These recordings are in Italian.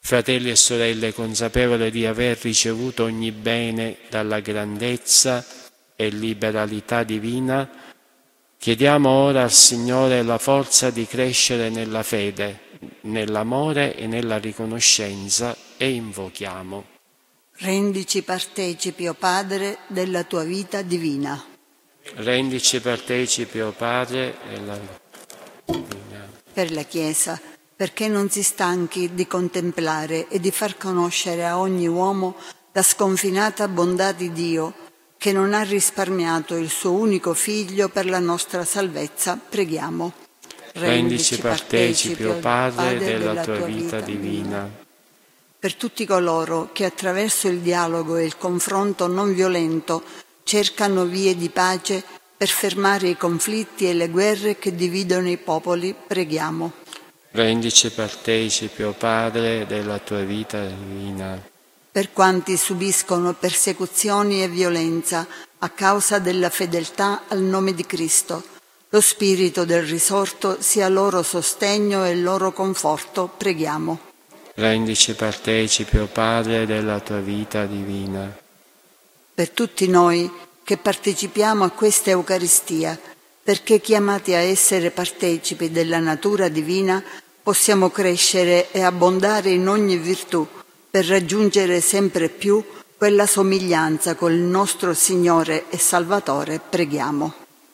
Fratelli e sorelle, consapevoli di aver ricevuto ogni bene dalla grandezza e liberalità divina, chiediamo ora al Signore la forza di crescere nella fede, nell'amore e nella riconoscenza e invochiamo. Rendici partecipi, o Padre, della tua vita divina. Rendici partecipi, o Padre, della divina. Per la Chiesa, perché non si stanchi di contemplare e di far conoscere a ogni uomo la sconfinata bontà di Dio, che non ha risparmiato il suo unico Figlio per la nostra salvezza, preghiamo. Rendici partecipi, o Padre, della tua vita divina. Per tutti coloro che attraverso il dialogo e il confronto non violento cercano vie di pace per fermare i conflitti e le guerre che dividono i popoli, preghiamo. Rendici partecipi, o Padre, della tua vita divina. Per quanti subiscono persecuzioni e violenza a causa della fedeltà al nome di Cristo, lo Spirito del risorto sia loro sostegno e loro conforto, preghiamo. Rendici partecipi, o Padre, della tua vita divina. Per tutti noi che partecipiamo a questa Eucaristia, perché chiamati a essere partecipi della natura divina, possiamo crescere e abbondare in ogni virtù per raggiungere sempre più quella somiglianza col nostro Signore e Salvatore, preghiamo.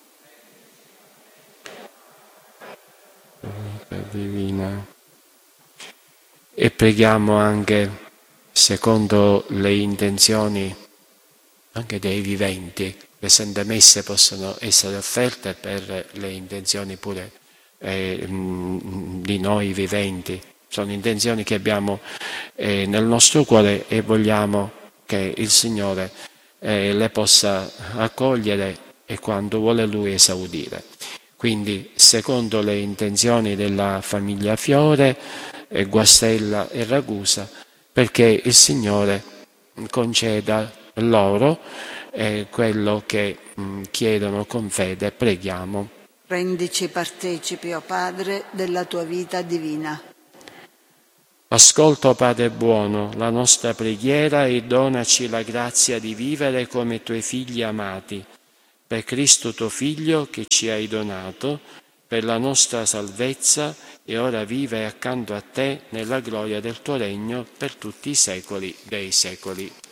Divina. E preghiamo anche secondo le intenzioni anche dei viventi. Le Sante Messe possono essere offerte per le intenzioni pure di noi viventi. Sono intenzioni che abbiamo nel nostro cuore e vogliamo che il Signore le possa accogliere e quando vuole Lui esaudire. Quindi, secondo le intenzioni della famiglia Fiore, Guastella e Ragusa, perché il Signore conceda loro quello che chiedono con fede, preghiamo. Rendici partecipi, o Padre, della tua vita divina. Ascolta, Padre buono, la nostra preghiera e donaci la grazia di vivere come tuoi figli amati, per Cristo tuo Figlio che ci hai donato, per la nostra salvezza, e ora vive accanto a te nella gloria del tuo regno per tutti i secoli dei secoli.